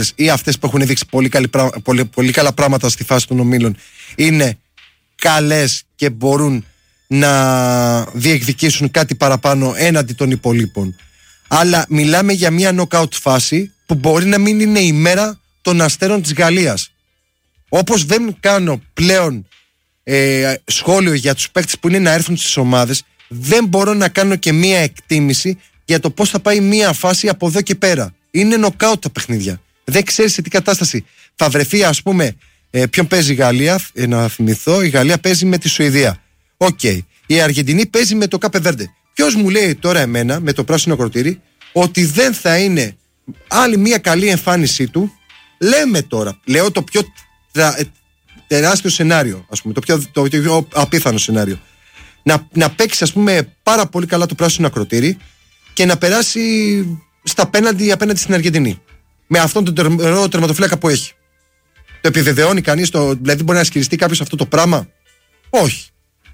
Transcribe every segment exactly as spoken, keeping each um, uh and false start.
μεγάλες ή αυτές που έχουν δείξει πολύ, καλή, πολύ, πολύ καλά πράγματα στη φάση των ομίλων είναι καλές και μπορούν να διεκδικήσουν κάτι παραπάνω έναντι των υπολείπων. Αλλά μιλάμε για μια νοκάουτ φάση που μπορεί να μην είναι η μέρα των Αστέρων της Γαλλίας. Όπως δεν κάνω πλέον ε, σχόλιο για τους παίκτες που είναι να έρθουν στις ομάδες, δεν μπορώ να κάνω και μία εκτίμηση για το πώς θα πάει μία φάση από εδώ και πέρα. Είναι νοκάουτ τα παιχνίδια. Δεν ξέρεις σε τι κατάσταση θα βρεθεί, ας πούμε, ε, ποιον παίζει η Γαλλία. Ε, να θυμηθώ, η Γαλλία παίζει με τη Σουηδία. Οκ. Okay. Η Αργεντινή παίζει με το Κάπε Βέρντε. Ποιος μου λέει τώρα εμένα, με το πράσινο ακροτήρι, ότι δεν θα είναι άλλη μία καλή εμφάνισή του? Λέμε τώρα, λέω το πιο τρα, τεράστιο σενάριο, ας πούμε, το πιο, το, το πιο απίθανο σενάριο. Να, να παίξει, ας πούμε, πάρα πολύ καλά το πράσινο ακροτήρι και να περάσει στα πέναντι απέναντι στην Αργεντινή. Με αυτόν τον τερ, τερματοφύλακα που έχει. Το επιβεβαιώνει κανείς, το, δηλαδή μπορεί να ισχυριστεί κάποιος αυτό το πράγμα? Όχι.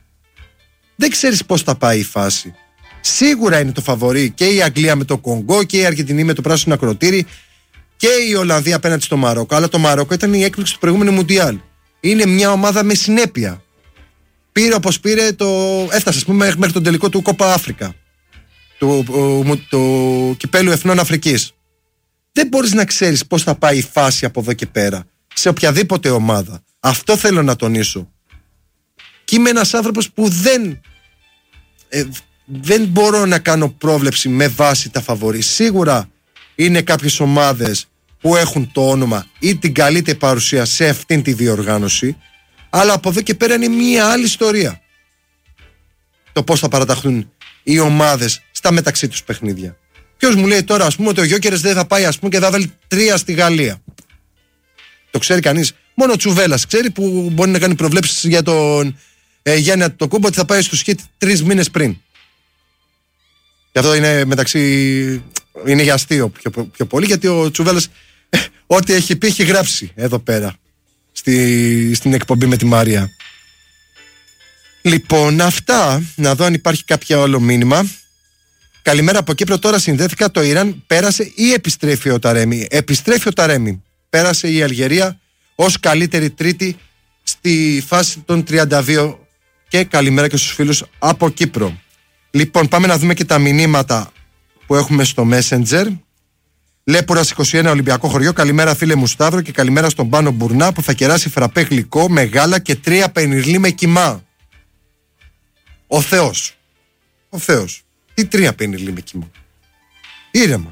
Δεν ξέρεις πώς θα πάει η φάση. Σίγουρα είναι το φαβορί και η Αγγλία με το Κονγκό και η Αργεντινή με το πράσινο ακροτήρι και η Ολλανδία απέναντι στο Μαρόκο. Αλλά το Μαρόκο ήταν η έκπληξη του προηγούμενου Μουντιάλ. Είναι μια ομάδα με συνέπεια. Πήρε όπως πήρε, το... έφτασε, ας πούμε, μέχρι τον τελικό του Κόπα Αφρικα, του, του, του κυπέλου Εθνών Αφρικής. Δεν μπορείς να ξέρεις πώς θα πάει η φάση από εδώ και πέρα σε οποιαδήποτε ομάδα. Αυτό θέλω να τονίσω. Και είμαι ένας άνθρωπος που δεν ε, δεν μπορώ να κάνω πρόβλεψη με βάση τα φαβορί. Σίγουρα είναι κάποιες ομάδες που έχουν το όνομα ή την καλύτερη παρουσία σε αυτήν τη διοργάνωση, αλλά από εδώ και πέρα είναι μια άλλη ιστορία το πώς θα παραταχθούν οι ομάδες στα μεταξύ τους παιχνίδια. Ποιος μου λέει τώρα, ας πούμε, ότι ο Γιόκερες δεν θα πάει, ας πούμε, και θα βάλει τρία στη Γαλλία? Το ξέρει κανείς? Μόνο ο Τσουβέλας ξέρει, που μπορεί να κάνει προβλέψεις για τον ε, Γιάννη Αντετοκούνμπο, ότι θα πάει στους Χιτ τρεις μήνες πριν. Και αυτό είναι μεταξύ, είναι για αστείο πιο, πιο πολύ, γιατί ο Τσουβέλας ε, ό,τι έχει πει έχει γράψει εδώ πέρα στη, στην εκπομπή με τη Μαρία. Λοιπόν, αυτά. Να δω αν υπάρχει κάποιο άλλο μήνυμα. Καλημέρα από Κύπρο. Τώρα συνδέθηκα. Το Ιράν πέρασε ή επιστρέφει ο Ταρέμι? Επιστρέφει ο Ταρέμι. Πέρασε η Αλγερία ως καλύτερη τρίτη στη φάση των τριάντα δύο. Και καλημέρα και στους φίλους από Κύπρο. Λοιπόν, πάμε να δούμε και τα μηνύματα που έχουμε στο Messenger. Λέπουρας είκοσι ένα, Ολυμπιακό χωριό. Καλημέρα, φίλε μου Σταύρο, και καλημέρα στον Πάνο Μπουρνά που θα κεράσει φραπέ γλυκό με γάλα και τρία πενιρλί με κιμά. Ο Θεός. Ο Θεός. Τι τρία πενιρλί με κιμά? Ήρεμα.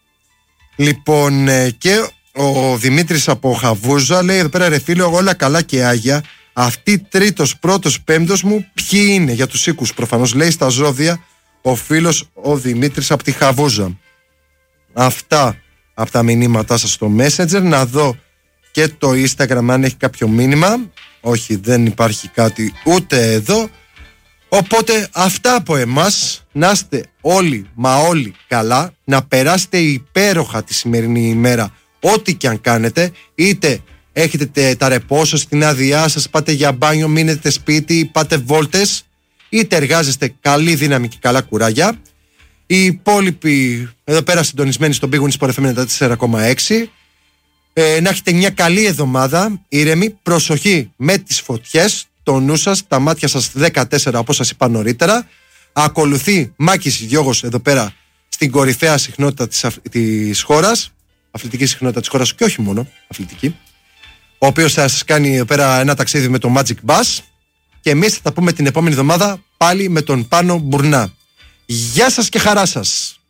Λοιπόν, και ο Δημήτρης από Χαβούζα λέει εδώ πέρα, ρε φίλε, όλα καλά και άγια. Αυτή τρίτος, πρώτος, πέμπτος μου ποιοι είναι? Για τους οίκους προφανώς, λέει, στα ζώδια ο φίλος ο Δημήτρης από τη Χαβούζα. Αυτά από τα μηνύματά σας στο Messenger. Να δω και το Instagram αν έχει κάποιο μήνυμα. Όχι, δεν υπάρχει κάτι ούτε εδώ. Οπότε αυτά από εμάς. Να είστε όλοι μα όλοι καλά. Να περάσετε υπέροχα τη σημερινή ημέρα, ό,τι και αν κάνετε. Είτε έχετε τα ρεπό σας, την άδειά σας, πάτε για μπάνιο, μείνετε σπίτι, πάτε βόλτες, είτε εργάζεστε, καλή δύναμη και καλά κουράγια. Οι υπόλοιποι εδώ πέρα συντονισμένοι στον Big Win Sport εφ εμ ενενήντα τέσσερα κόμμα έξι. Ε, να έχετε μια καλή εβδομάδα, ήρεμη, προσοχή με τις φωτιές, το νου σας, τα μάτια σας δεκατέσσερα όπως σας είπα νωρίτερα. Ακολουθεί Μάκης Γιώγος εδώ πέρα στην κορυφαία συχνότητα της, της χώρας, αθλητική συχνότητα της χώρας και όχι μόνο αθλητική, ο οποίος θα σας κάνει εδώ πέρα ένα ταξίδι με το Magic Bus, και εμείς θα τα πούμε την επόμενη εβδομάδα πάλι με τον Πάνο Μπουρνά. Γεια σας και χαρά σας!